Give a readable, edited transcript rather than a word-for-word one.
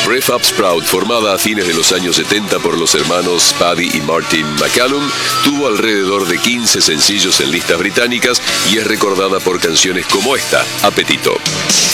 Prefab Sprout, formada a fines de los años 70 por los hermanos Paddy y Martin McCallum, tuvo alrededor de 15 sencillos en listas británicas y es recordada por canciones como esta, Apetito.